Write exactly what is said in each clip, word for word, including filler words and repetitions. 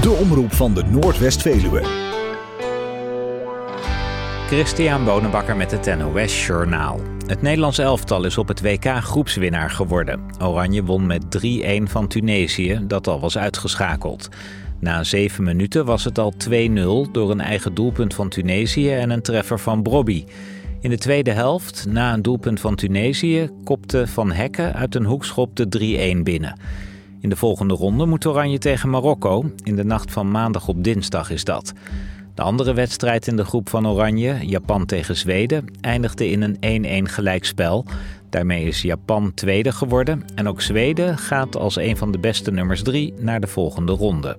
De omroep van de Noordwest-Veluwe. Christian Bonenbakker met het N O S Journaal. Het Nederlands elftal is op het W K groepswinnaar geworden. Oranje won met drie-een van Tunesië, dat al was uitgeschakeld. Na zeven minuten was het al twee nul door een eigen doelpunt van Tunesië en een treffer van Brobby. In de tweede helft, na een doelpunt van Tunesië, kopte Van Hekken uit een hoekschop de drie-een binnen. In de volgende ronde moet Oranje tegen Marokko. In de nacht van maandag op dinsdag is dat. De andere wedstrijd in de groep van Oranje, Japan tegen Zweden, eindigde in een één-één gelijkspel. Daarmee is Japan tweede geworden en ook Zweden gaat als een van de beste nummers drie naar de volgende ronde.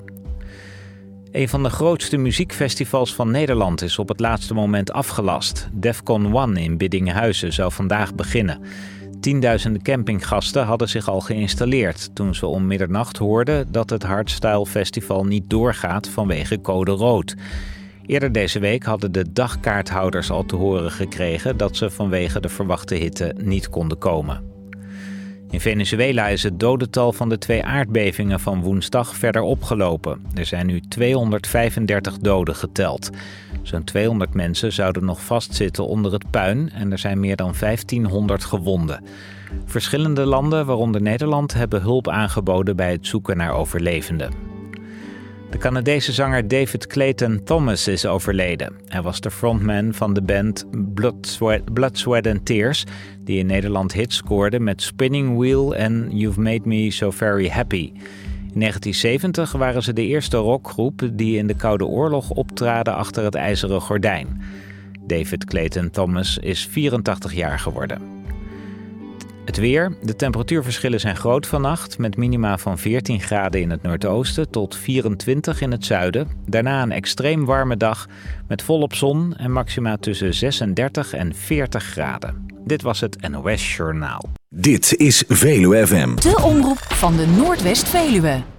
Een van de grootste muziekfestivals van Nederland is op het laatste moment afgelast. Defcon One in Biddinghuizen zou vandaag beginnen. Tienduizenden campinggasten hadden zich al geïnstalleerd toen ze om middernacht hoorden dat het Hardstyle Festival niet doorgaat vanwege code rood. Eerder deze week hadden de dagkaarthouders al te horen gekregen dat ze vanwege de verwachte hitte niet konden komen. In Venezuela is het dodental van de twee aardbevingen van woensdag verder opgelopen. Er zijn nu tweehonderdvijfendertig doden geteld. Zo'n tweehonderd mensen zouden nog vastzitten onder het puin en er zijn meer dan vijftienhonderd gewonden. Verschillende landen, waaronder Nederland, hebben hulp aangeboden bij het zoeken naar overlevenden. De Canadese zanger David Clayton Thomas is overleden. Hij was de frontman van de band Blood, Sweat, Blood, Sweat and Tears, die in Nederland hits scoorde met Spinning Wheel en You've Made Me So Very Happy. In negentien zeventig waren ze de eerste rockgroep die in de Koude Oorlog optraden achter het ijzeren gordijn. David Clayton Thomas is vierentachtig jaar geworden. Het weer. De temperatuurverschillen zijn groot vannacht, met minima van veertien graden in het noordoosten tot vierentwintig in het zuiden. Daarna een extreem warme dag met volop zon en maxima tussen zesendertig en veertig graden. Dit was het N O S Journaal. Dit is Veluwe F M. De omroep van de Noordwest-Veluwe.